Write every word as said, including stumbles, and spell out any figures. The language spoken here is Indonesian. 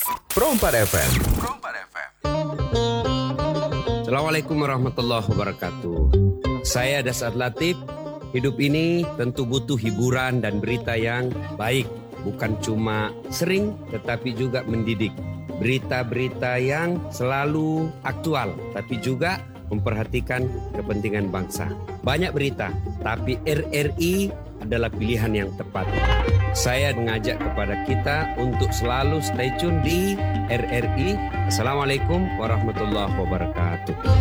Pro empat F M. Assalamualaikum warahmatullahi wabarakatuh. Saya Dasar Latif. Hidup ini tentu butuh hiburan dan berita yang baik. Bukan cuma sering tetapi juga mendidik. Berita-berita yang selalu aktual tapi juga memperhatikan kepentingan bangsa. Banyak berita, tapi R R I adalah pilihan yang tepat. Saya mengajak kepada kita untuk selalu stay tune di R R I. Assalamualaikum warahmatullahi wabarakatuh.